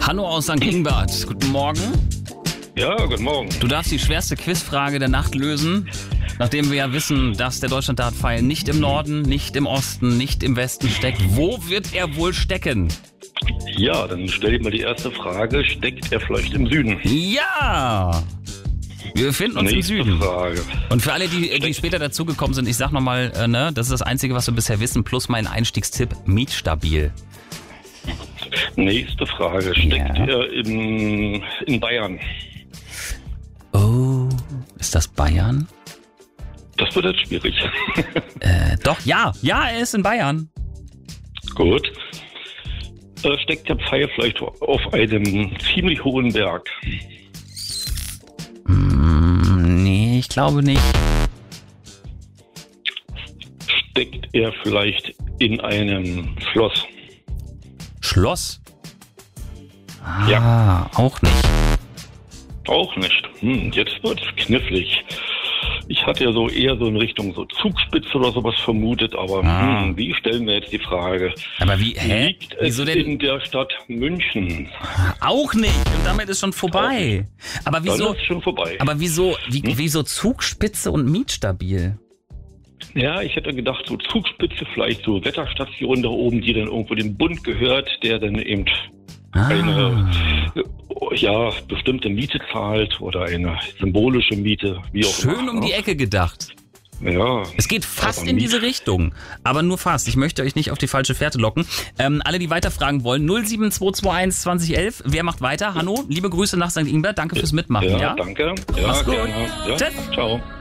Hanno aus St. Ingbert, guten Morgen. Ja, guten Morgen. Du darfst die schwerste Quizfrage der Nacht lösen, nachdem wir ja wissen, dass der Deutschland-Dart-Pfeil nicht im Norden, nicht im Osten, nicht im Westen steckt. Wo wird er wohl stecken? Ja, dann stell dir mal die erste Frage. Steckt er vielleicht im Süden? Ja! Wir befinden uns Nächste im Süden. Frage. Und für alle, die später dazugekommen sind, ich sag nochmal, das ist das Einzige, was wir bisher wissen, plus mein Einstiegstipp, mietstabil. Nächste Frage. Steckt er in Bayern? Oh, ist das Bayern? Das wird jetzt schwierig. Doch, ja, er ist in Bayern. Gut. Steckt der Pfeil vielleicht auf einem ziemlich hohen Berg? Nee, ich glaube nicht. Steckt er vielleicht in einem Schloss? Schloss? Ja. Auch nicht. Auch nicht. Jetzt wird's knifflig. Ich hatte ja so eher so in Richtung so Zugspitze oder sowas vermutet, aber wie stellen wir jetzt die Frage? Aber wie, Liegt es Wieso denn? in der Stadt München? Auch nicht. Und damit ist schon vorbei. Aber Dann wieso? ist schon vorbei. Aber wieso Zugspitze und mietstabil? Ja, ich hätte gedacht, so Zugspitze, vielleicht so Wetterstation da oben, die dann irgendwo dem Bund gehört, der dann eben eine bestimmte Miete zahlt oder eine symbolische Miete, wie auch immer. Schön um die Ecke gedacht. Ja. Es geht fast aber in diese Richtung, aber nur fast. Ich möchte euch nicht auf die falsche Fährte locken. Alle, die weiterfragen wollen, 07221 2011. Wer macht weiter? Hanno, liebe Grüße nach St. Ingbert. Danke fürs Mitmachen. Ja, Danke. Ja, Mach's gut. gerne. Ja, Tschüss. ciao.